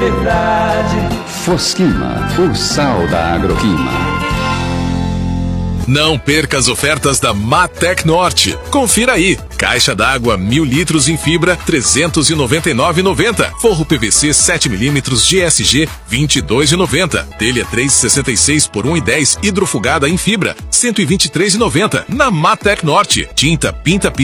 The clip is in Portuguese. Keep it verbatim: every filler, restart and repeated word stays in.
verdade. Fosquima, o sal da agroquima. Não perca as ofertas da Matec Norte. Confira aí. Caixa d'água mil litros em fibra, trezentos e noventa e nove reais e noventa centavos. Forro P V C sete milímetros G S G, vinte e dois reais e noventa centavos. Telha três reais e sessenta e seis por um real e dez centavos. Hidrofugada em fibra, cento e vinte e três reais e noventa centavos. Na Matec Norte. Tinta Pinta Piso.